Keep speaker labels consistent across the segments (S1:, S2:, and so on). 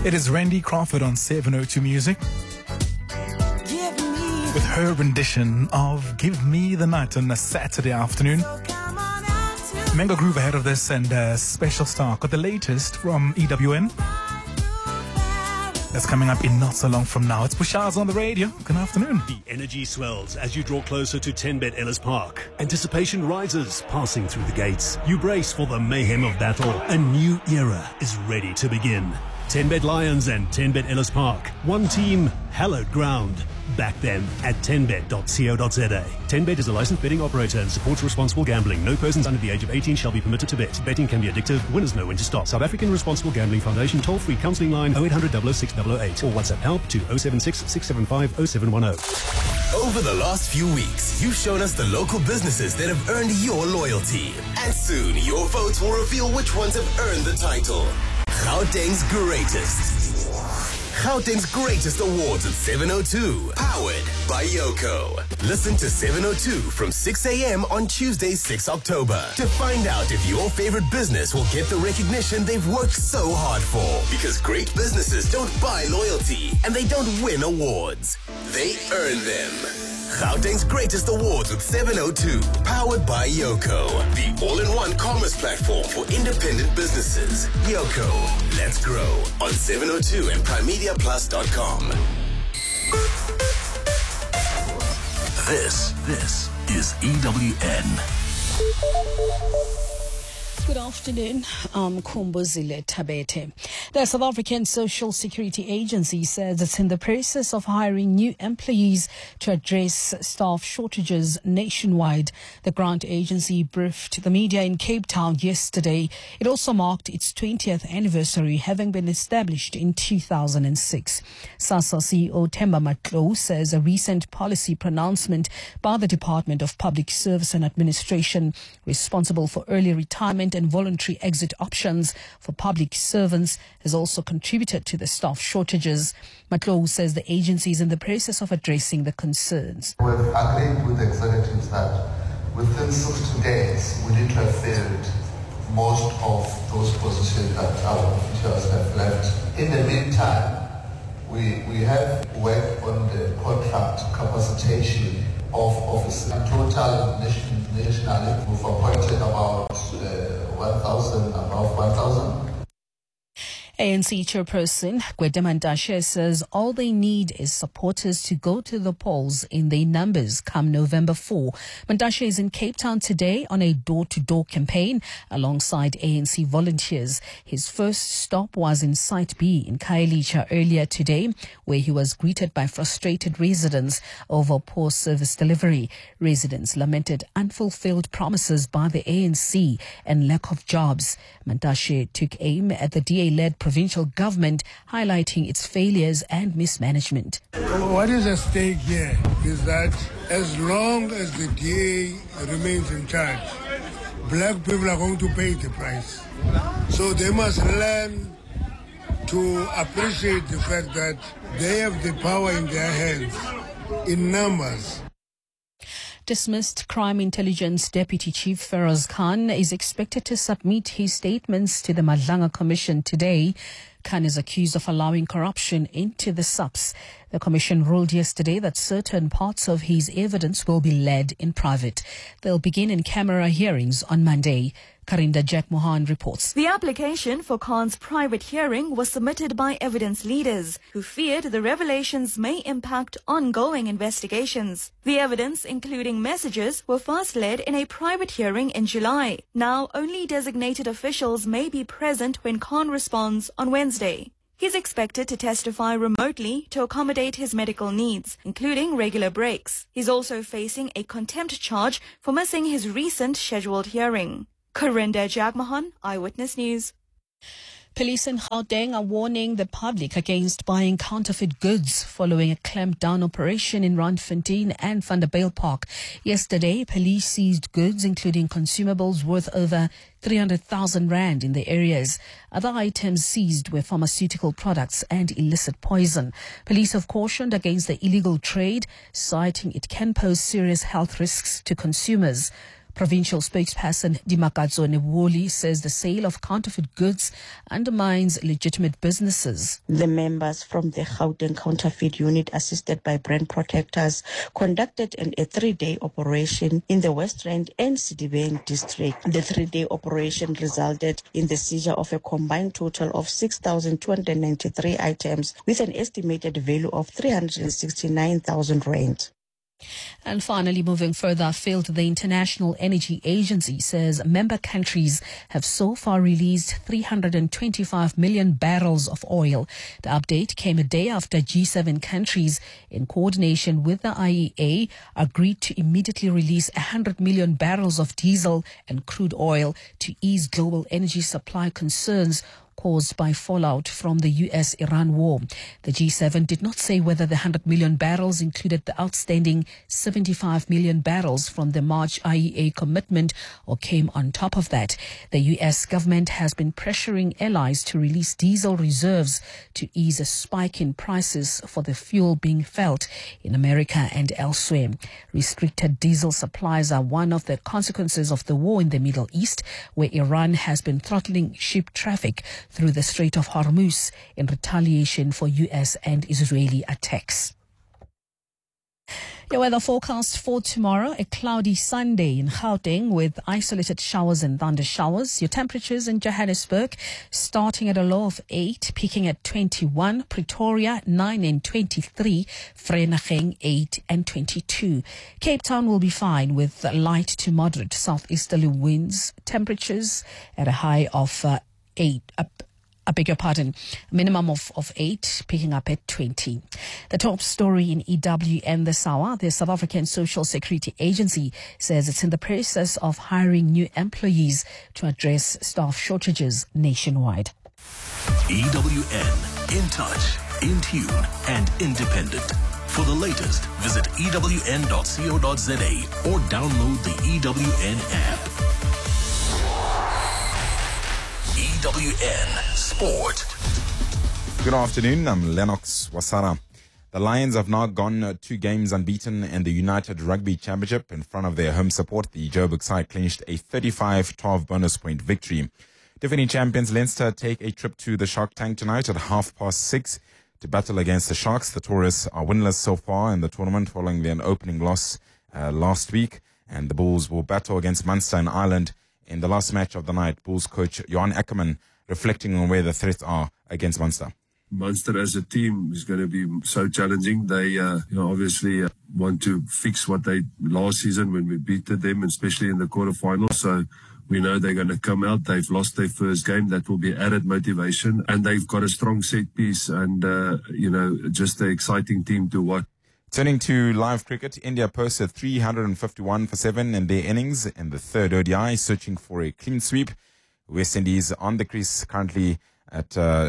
S1: It is Randy Crawford on 702 Music with her rendition of Give Me the Night on a Saturday afternoon. Mango Groove ahead of this, and Special Star got the latest from EWN. That's coming up in not so long from now. It's Bushaz on the radio. Good afternoon.
S2: The energy swells as you draw closer to 10Bet Ellis Park. Anticipation rises, passing through the gates. You brace for the mayhem of battle. A new era is ready to begin. 10Bet Lions and 10Bet Ellis Park. One team, hallowed ground. Back them at 10bet.co.za. 10Bet is a licensed betting operator and supports responsible gambling. No persons under the age of 18 shall be permitted to bet. Betting can be addictive. Winners know when to stop. South African Responsible Gambling Foundation toll-free counselling line 0800 006 008 or WhatsApp help to 076 675 0710.
S3: Over the last few weeks, you've shown us the local businesses that have earned your loyalty. And soon, your votes will reveal which ones have earned the title. Gauteng's Greatest. Gauteng's Greatest Awards at 702. Powered by Yoko. Listen to 702 from 6 a.m. on Tuesday, 6 October to find out if your favorite business will get the recognition they've worked so hard for. Because great businesses don't buy loyalty and they don't win awards. They earn them. Gauteng's Greatest Awards with 702. Powered by Yoko. The all-in-one commerce platform for independent businesses. Yoko. Let's grow on 702 and primemediaplus.com. This is EWN.
S4: Good afternoon. I'm Kumbuzile Tabete. The South African Social Security Agency says it's in the process of hiring new employees to address staff shortages nationwide. The grant agency briefed the media in Cape Town yesterday. It also marked its 20th anniversary, having been established in 2006. SASSA CEO Themba Matlou says a recent policy pronouncement by the Department of Public Service and Administration, responsible for early retirement and voluntary exit options for public servants, has also contributed to the staff shortages. Matlou says the agency is in the process of addressing the concerns.
S5: We've agreed with the executives that within 60 days we need to have filled most of those positions that our officials have left. In the meantime, we have worked on the contract capacitation of officers. In total, nationally, we've appointed about 1,000, above 1,000.
S4: ANC chairperson Gwede Mantashe says all they need is supporters to go to the polls in their numbers come November 4. Mantashe is in Cape Town today on a door-to-door campaign alongside ANC volunteers. His first stop was in Site B in Khayelitsha earlier today, where he was greeted by frustrated residents over poor service delivery. Residents lamented unfulfilled promises by the ANC and lack of jobs. Mantashe took aim at the DA-led provincial government, highlighting its failures and mismanagement.
S6: What is at stake here is that as long as the DA remains in charge, black people are going to pay the price. So they must learn to appreciate the fact that they have the power in their hands in numbers.
S4: Dismissed Crime Intelligence Deputy Chief Feroz Khan is expected to submit his statements to the Madlanga Commission today. Khan is accused of allowing corruption into the SAPS. The commission ruled yesterday that certain parts of his evidence will be led in private. They'll begin in-camera hearings on Monday. Karinda Jack Mohan reports.
S7: The application for Khan's private hearing was submitted by evidence leaders who feared the revelations may impact ongoing investigations. The evidence, including messages, were first led in a private hearing in July. Now, only designated officials may be present when Khan responds on Wednesday. He's expected to testify remotely to accommodate his medical needs, including regular breaks. He's also facing a contempt charge for missing his recent scheduled hearing. Karinda Jagmohan, Eyewitness News.
S4: Police in Gauteng are warning the public against buying counterfeit goods following a clampdown operation in Randfontein and Vanderbijlpark. Yesterday, police seized goods including consumables worth over 300,000 rand in the areas. Other items seized were pharmaceutical products and illicit poison. Police have cautioned against the illegal trade, citing it can pose serious health risks to consumers. Provincial spokesperson Dimakatso Neboli says the sale of counterfeit goods undermines legitimate businesses.
S8: The members from the Gauteng Counterfeit Unit, assisted by brand protectors, conducted a 3-day operation in the West Rand and Sidibeng district. The 3-day operation resulted in the seizure of a combined total of 6,293 items with an estimated value of 369,000 rand.
S4: And finally, moving further afield, the International Energy Agency says member countries have so far released 325 million barrels of oil. The update came a day after G7 countries, in coordination with the IEA, agreed to immediately release 100 million barrels of diesel and crude oil to ease global energy supply concerns caused by fallout from the US-Iran war. The G7 did not say whether the 100 million barrels included the outstanding 75 million barrels from the March IEA commitment or came on top of that. The US government has been pressuring allies to release diesel reserves to ease a spike in prices for the fuel being felt in America and elsewhere. Restricted diesel supplies are one of the consequences of the war in the Middle East, where Iran has been throttling ship traffic through the Strait of Hormuz in retaliation for US and Israeli attacks. Your weather forecast for tomorrow: a cloudy Sunday in Gauteng with isolated showers and thunder showers. Your temperatures in Johannesburg starting at a low of 8, peaking at 21, Pretoria 9 and 23, Vereeniging 8 and 22. Cape Town will be fine with light to moderate southeasterly winds. Temperatures at a high of 8, minimum of 8, picking up at 20. The top story in EWN this hour: the South African Social Security Agency says it's in the process of hiring new employees to address staff shortages nationwide.
S2: EWN, in touch, in tune, and independent. For the latest, visit ewn.co.za or download the EWN app. EWN Sport.
S9: Good afternoon, I'm Lennox Wasara. The Lions have now gone 2 games unbeaten in the United Rugby Championship. In front of their home support, the Joburg side clinched a 35-12 bonus point victory. Defending champions Leinster take a trip to the Shark Tank tonight at 6:30 to battle against the Sharks. The Tourists are winless so far in the tournament following their opening loss last week, and the Bulls will battle against Munster in Ireland in the last match of the night. Bulls coach Johan Ackerman reflecting on where the threats are against Munster.
S10: Munster as a team is going to be so challenging. They obviously want to fix what they last season when we beat them, especially in the quarterfinals. So we know they're going to come out. They've lost their first game. That will be added motivation. And they've got a strong set piece and, just an exciting team to watch.
S9: Turning to live cricket, India posted 351 for 7 in their innings in the third ODI, searching for a clean sweep. West Indies on the crease currently at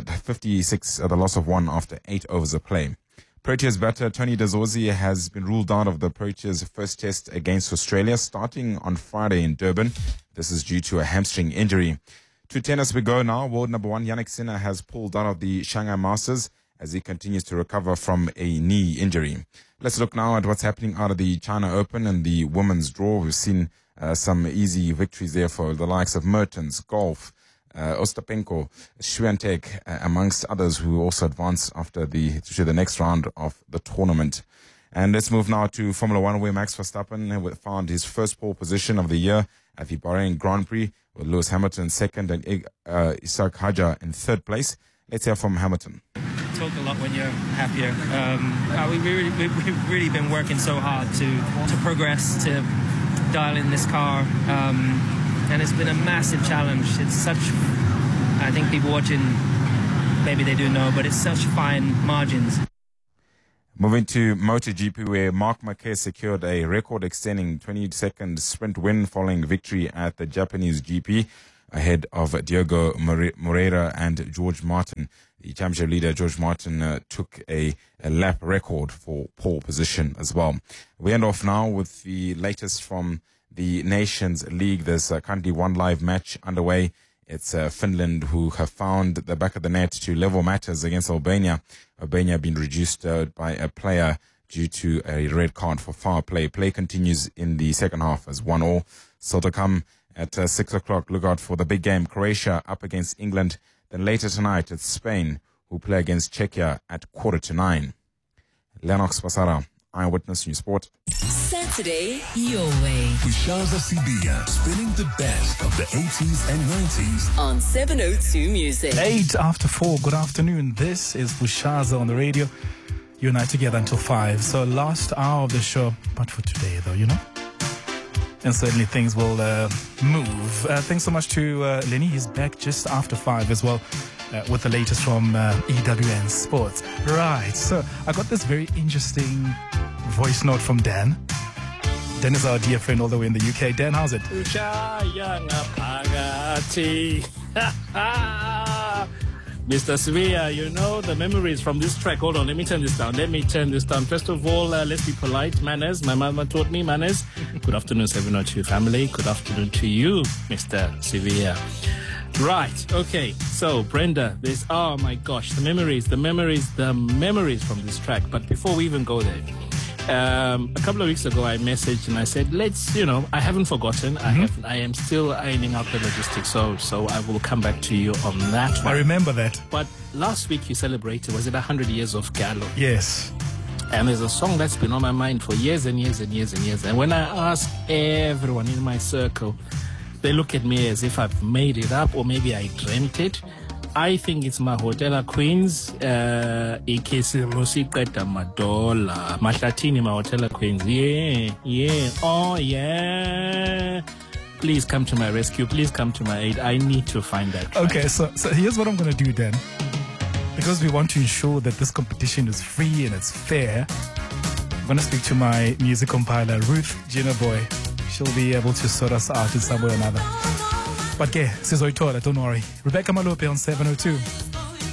S9: 56 at the loss of 1 after 8 overs of play. Proteas batter Tony De Zorzi has been ruled out of the Proteas' first test against Australia starting on Friday in Durban. This is due to a hamstring injury. To tennis we go now. World number 1 Jannik Sinner has pulled out of the Shanghai Masters as he continues to recover from a knee injury. Let's look now at what's happening out of the China Open and the women's draw. We've seen some easy victories there for the likes of Mertens, Golf, Ostapenko, Swiatek, amongst others who also advanced to the next round of the tournament. And let's move now to Formula 1, where Max Verstappen found his first pole position of the year at the Bahrain Grand Prix, with Lewis Hamilton second and Isaac Hadjar in third place. Let's hear from Hamilton.
S11: Talk a lot when you're happier. We've really been working so hard to progress, to dial in this car, and it's been a massive challenge. It's such, I think people watching, maybe they do know, but it's such fine margins.
S9: Moving to MotoGP, where Marc Marquez secured a record-extending 20-second sprint win following victory at the Japanese GP ahead of Diego Moreira and George Martin. The championship leader, George Martin, took a lap record for pole position as well. We end off now with the latest from the Nations League. There's currently one live match underway. It's Finland who have found the back of the net to level matters against Albania. Albania being reduced by a player due to a red card for foul play. Play continues in the second half as 1-1. Still to come at 6 o'clock. Look out for the big game. Croatia up against England. Then later tonight, it's Spain who play against Czechia at 8:45. Lennox Basara, Eyewitness News Sport.
S12: Saturday, your way.
S13: Bushaza Sibia, spinning the best of the 80s and 90s.
S12: On 702 Music.
S1: 4:08. Good afternoon. This is Bushaza on the radio. You and I together until 5. So last hour of the show, but for today though, you know. And certainly things will move. Thanks so much to Lenny. He's back just after 5 as well with the latest from EWN Sports. Right, so I got this very interesting voice note from Dan. Dan is our dear friend all the way in the UK. Dan, how's it?
S14: Mr. Sibiya, you know the memories from this track. Hold on, let me turn this down. First of all, let's be polite. Manners. My mama taught me manners. Good afternoon, 702 family. Good afternoon to you, Mr. Sibiya. Right, okay. So, Brenda, oh my gosh, the memories from this track. But before we even go there, a couple of weeks ago, I messaged and I said, I haven't forgotten.
S1: Mm-hmm.
S14: I am still ironing out the logistics. So I will come back to you on that one.
S1: I remember that.
S14: But last week you celebrated, was it 100 years of Gallo?
S1: Yes.
S14: And there's a song that's been on my mind for years and years and years and years. And when I ask everyone in my circle, they look at me as if I've made it up or maybe I dreamt it. I think it's Mahotela Queens, Ikesi Musiketa Madola, Mahlatini Mahotela Queens. Yeah, oh yeah. Please come to my rescue. Please come to my aid. I need to find that track.
S1: Okay, so here's what I'm going to do then. Because we want to ensure that this competition is free and it's fair, I'm going to speak to my music compiler, Ruth Jinnaboy. She'll be able to sort us out in some way or another. But okay, Sizoitola, don't worry. Rebecca Malope on 702.